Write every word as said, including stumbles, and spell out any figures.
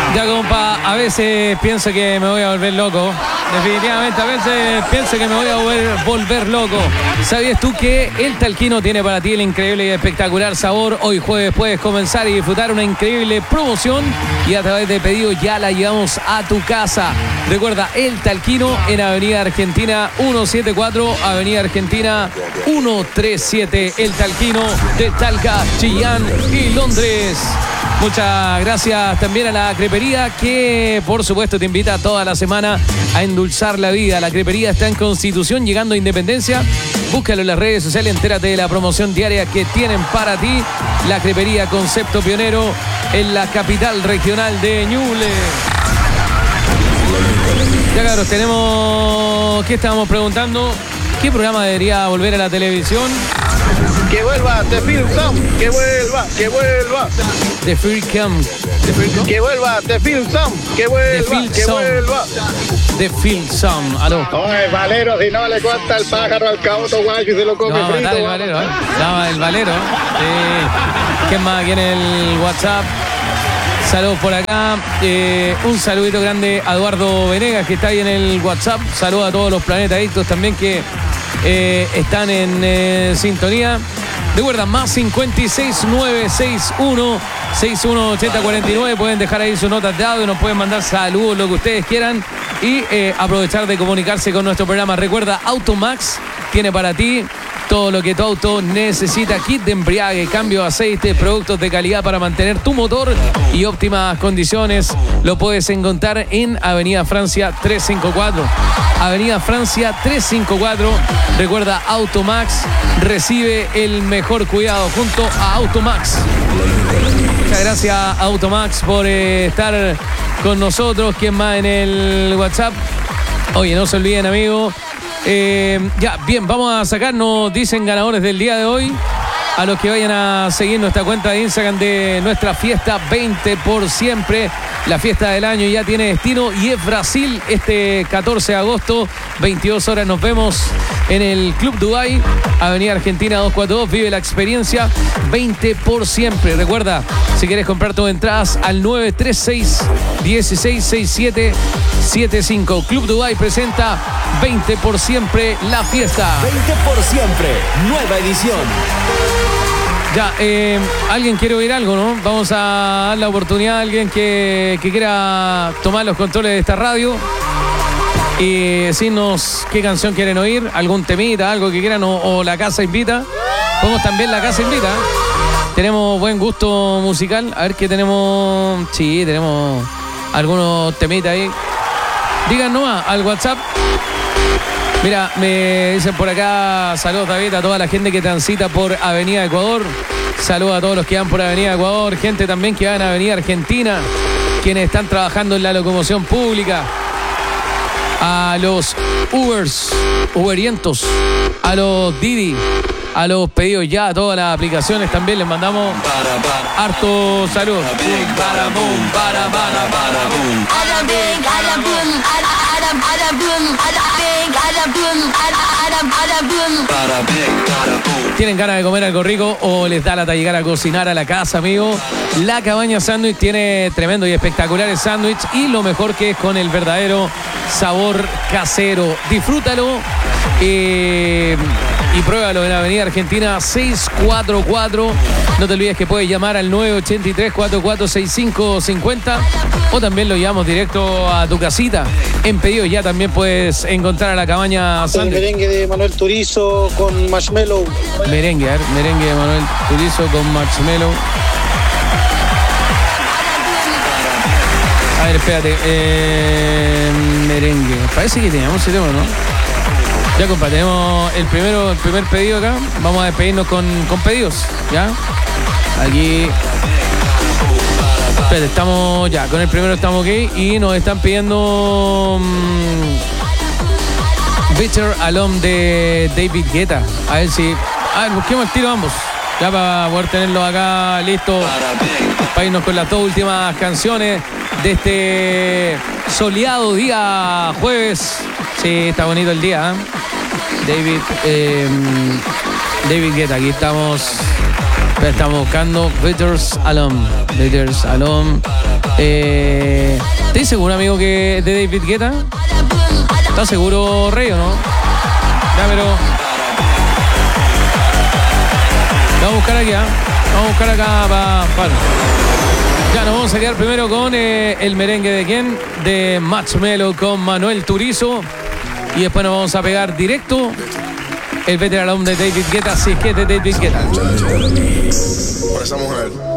Ya, compa, a veces pienso que me voy a volver loco. Definitivamente, a veces pienso que me voy a volver, volver loco. ¿Sabías tú que el Talquino tiene para ti el increíble y espectacular sabor? Hoy jueves puedes comenzar y disfrutar una increíble promoción y a través de pedido ya la llevamos a tu casa. Recuerda, el Talquino en Avenida Argentina ciento setenta y cuatro, Avenida Argentina ciento treinta y siete. El Talquino de Talca, Chillán y Londres. Muchas gracias también a la crepería que por supuesto te invita toda la semana a endulzar la vida. La crepería está en Constitución llegando a Independencia. Búscalo en las redes sociales, entérate de la promoción diaria que tienen para ti. La crepería, concepto pionero en la capital regional de Ñuble. Ya, cabros, tenemos... ¿Qué estábamos preguntando? ¿Qué programa debería volver a la televisión? Que vuelva The Film Sound, que vuelva, que vuelva. The Film Cam. Que vuelva The Film Sound, que vuelva, que vuelva. The Film Sound, aló. Oye, Valero, si no le cuenta el pájaro al caoto, guay, que se lo come no, frito. Dale, el Valero, ¿eh? No, el Valero. Sí. ¿Quién más aquí en el WhatsApp? Saludos por acá. Eh, un saludito grande a Eduardo Venegas, que está ahí en el WhatsApp. Saludos a todos los Planeta Adictos también que eh, están en eh, sintonía. Recuerda, más cincuenta y seis, novecientos sesenta y uno, sesenta y uno, ochenta, cuarenta y nueve. Pueden dejar ahí sus notas de audio, nos pueden mandar saludos, lo que ustedes quieran. Y eh, aprovechar de comunicarse con nuestro programa. Recuerda, Automax tiene para ti todo lo que tu auto necesita: kit de embriague, cambio de aceite, productos de calidad para mantener tu motor y óptimas condiciones. Lo puedes encontrar en Avenida Francia trescientos cincuenta y cuatro. Avenida Francia trescientos cincuenta y cuatro. Recuerda, Automax recibe el mejor cuidado junto a Automax. Muchas gracias a Automax por eh, estar con nosotros. ¿Quién más en el WhatsApp? Oye, no se olviden, amigos. Eh, ya, bien, vamos a sacarnos, dicen, ganadores del día de hoy. A los que vayan a seguir nuestra cuenta de Instagram de nuestra fiesta veinte por siempre. La fiesta del año ya tiene destino y es Brasil este catorce de agosto, veintidós horas. Nos vemos en el Club Dubai, Avenida Argentina doscientos cuarenta y dos. Vive la experiencia veinte por siempre. Recuerda, si quieres comprar tus entradas al nueve tres seis, dieciséis sesenta y siete setenta y cinco. Club Dubai presenta veinte por siempre la fiesta. veinte por siempre, nueva edición. Ya, eh, alguien quiere oír algo, ¿no? Vamos a dar la oportunidad a alguien que, que quiera tomar los controles de esta radio y decirnos qué canción quieren oír, algún temita, algo que quieran, o, o la casa invita. Podemos también la casa invita. Tenemos buen gusto musical. A ver qué tenemos. Sí, tenemos algunos temitas ahí. Digan nomás al WhatsApp. Mira, me dicen por acá, saludos David a toda la gente que transita por Avenida Ecuador. Saludos a todos los que van por Avenida Ecuador, gente también que va en Avenida Argentina, quienes están trabajando en la locomoción pública, a los Ubers, Uberientos, a los Didi, a los pedidos ya, a todas las aplicaciones también les mandamos harto saludos. ¿Tienen ganas de comer algo rico o les da lata llegar a cocinar a la casa, amigo? La Cabaña Sándwich tiene tremendo y espectaculares sándwiches y lo mejor que es con el verdadero sabor casero. Disfrútalo eh, y pruébalo en Avenida Argentina seiscientos cuarenta y cuatro. No te olvides que puedes llamar al nueve ochenta y tres, cuarenta y cuatro, sesenta y cinco cincuenta o también lo llevamos directo a tu casita. En pedido ya también puedes encontrar a La Cabaña Sándwich. El merengue de Manuel Turizo con marshmallow. Merengue, a ver, merengue de Manuel Turizo con marshmallow. A ver, espérate. Eh, merengue. Parece que teníamos ese tema, ¿no? Ya, compa, tenemos el primero, el primer pedido acá. Vamos a despedirnos con, con pedidos, ¿ya? Aquí. Espérate, estamos ya. Con el primero estamos ok. Y nos están pidiendo um, Better Alone de David Guetta. A ver si. A ver, busquemos el tiro ambos. Ya para poder tenerlos acá listos. Para irnos con las dos últimas canciones de este soleado día jueves. Sí, está bonito el día, ¿eh? David, eh, David Guetta, aquí estamos. Estamos buscando Better Alone. Better Alone. Eh, ¿Estás seguro, amigo, que es de David Guetta? ¿Estás seguro, Rey, o no? Ya, pero... Vamos a buscar aquí, ¿eh? Vamos a buscar acá para... Para... Ya, nos vamos a quedar primero con eh, el merengue de quién? De Marshmello con Manuel Turizo. Y después nos vamos a pegar directo el veterano de David Guetta, si es que es de David Guetta. Por esa mujer.